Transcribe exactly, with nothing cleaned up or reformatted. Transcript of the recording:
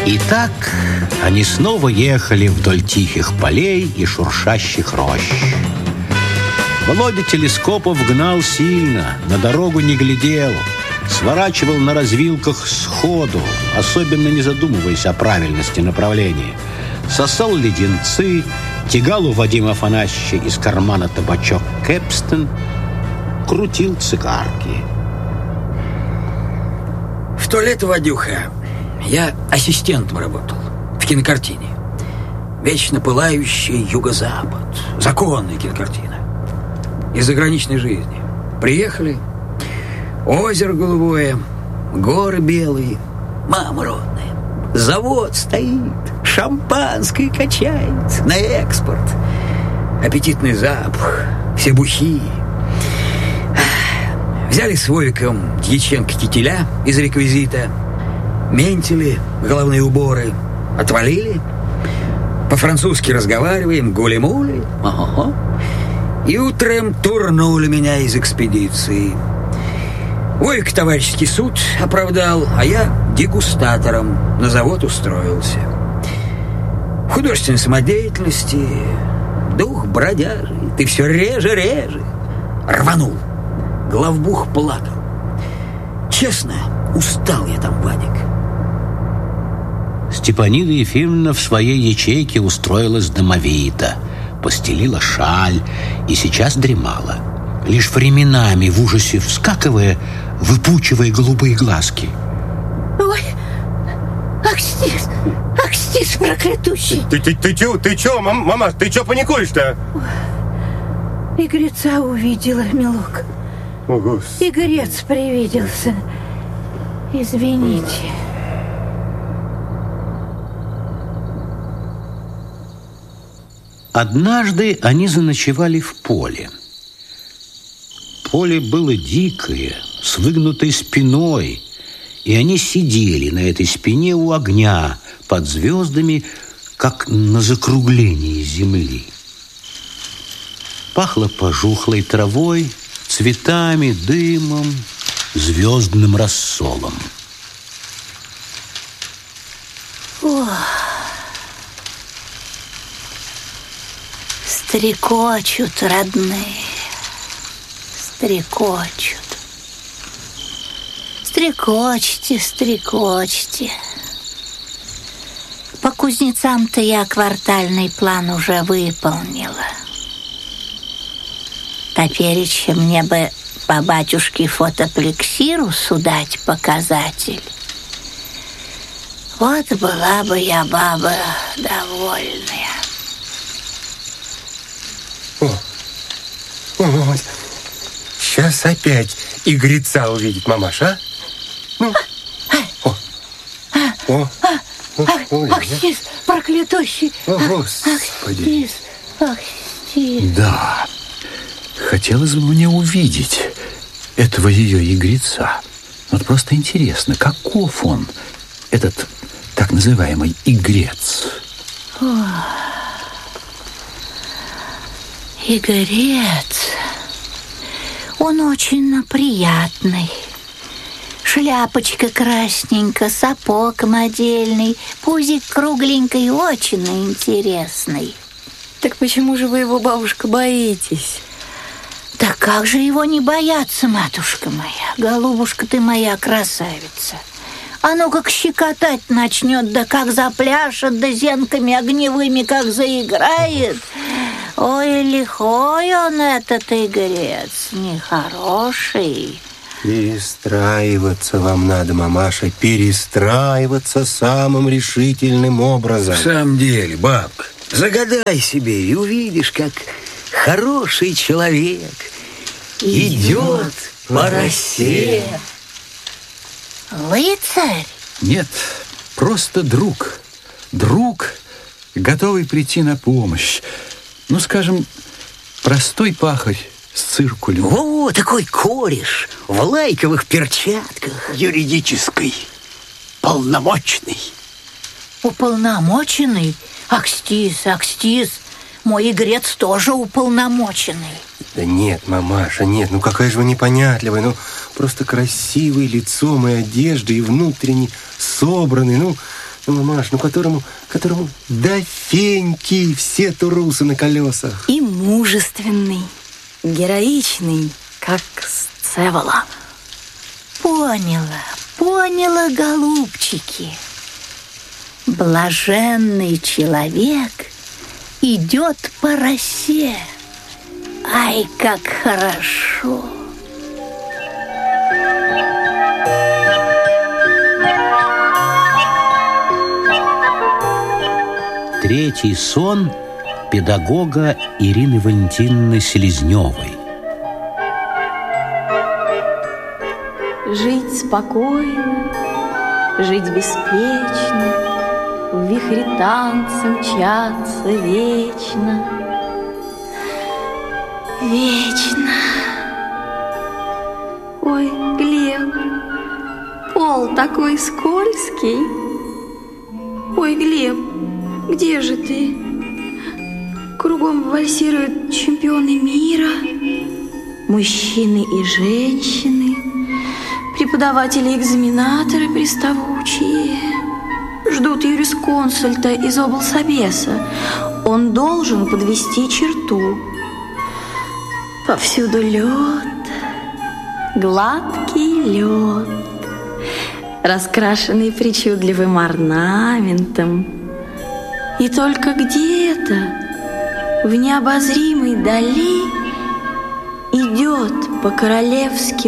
И так они снова ехали вдоль тихих полей и шуршащих рощ. Володя телескопов гнал сильно, на дорогу не глядел, сворачивал на развилках сходу, особенно не задумываясь о правильности направления. Сосал леденцы, тягал у Вадима Афанасьевича из кармана табачок Кэпстон, крутил цигарки. В то лето, Вадюха, я ассистентом работал в кинокартине. Вечно пылающий юго-запад. Законная кинокартина. Из заграничной жизни. Приехали. Озеро голубое, горы белые, мама родная. Завод стоит, шампанское качает на экспорт. Аппетитный запах, все бухие. Взяли с Вовиком Дьяченко кителя из реквизита, ментили, головные уборы, отвалили. По-французски разговариваем, гули-мули. Ага. И утром турнули меня из экспедиции. Вовик товарищеский суд оправдал, а я дегустатором на завод устроился. В художественной самодеятельности дух бродяжий, ты все реже-реже. Рванул. Главбух плакал. Честно, устал я там, Вадик. Степанида Ефимовна в своей ячейке устроилась домовито, постелила шаль и сейчас дремала, лишь временами в ужасе вскакивая, выпучивая голубые глазки. Ой, ах, Стис, ах, Стис, проклятущий. Ты, ты, ты чё, ты чё, мам, мама, ты чё паникуешь-то? Игреца увидела, милок. О, Господи. Игрец привиделся. Извините. Однажды они заночевали в поле. Поле было дикое, с выгнутой спиной, и они сидели на этой спине у огня под звездами, как на закруглении земли. Пахло пожухлой травой, цветами, дымом, звездным рассолом. О, стрекочут родные, стрекочут. Стрекочьте, стрекочьте. По кузнецам-то я квартальный план уже выполнила. Топереча мне бы по батюшке фотоплексирусу дать показатель. Вот была бы я баба довольная. О, о, сейчас опять игреца увидит мамаша, а? Ну, о, о, Ах, ах, Стис, проклятущий. О, Господи. Ах, Стис, ах, Стис. Да, хотелось бы мне увидеть этого ее игреца. Вот просто интересно, каков он, этот так называемый игрец? О, игрец. Он очень приятный. Шляпочка красненькая, сапог модельный, пузик кругленький, очень интересный. Так почему же вы его, бабушка, боитесь? Да как же его не бояться, матушка моя? Голубушка ты моя красавица. А ну как щекотать начнет, да как запляшет, да зенками огневыми как заиграет. Ой, лихой он этот игрец, нехороший. Перестраиваться вам надо, мамаша, перестраиваться самым решительным образом. В самом деле, бабка, загадай себе и увидишь, как хороший человек идет по росе. Рыцарь? Нет, просто друг. Друг, готовый прийти на помощь. Ну, скажем, простой пахарь с циркулем. О, такой кореш в лайковых перчатках. Юридический, полномочный. Уполномоченный? Акстис, Акстис, мой игрец тоже уполномоченный. Да нет, мамаша, нет, ну какая же вы непонятливая, ну просто красивый лицом и одеждой, и внутренне собранный, ну Ну, мамаш, ну которому, которому до феньки все турусы на колесах. И мужественный, героичный, как Сцевола. Поняла, поняла, голубчики. Блаженный человек идет по росе. Ай, как хорошо! Третий сон педагога Ирины Валентиновны Селезневой. Жить спокойно, жить беспечно, в вихре танца мчаться вечно. Вечно. Ой, Глеб, пол такой скользкий. Ой, Глеб, где же ты? Кругом вальсируют чемпионы мира, мужчины и женщины, преподаватели-экзаменаторы приставучие. Ждут юрисконсульта из облсобеса. Он должен подвести черту. Повсюду лед, гладкий лед, раскрашенный причудливым орнаментом. И только где-то в необозримой дали идет по королевским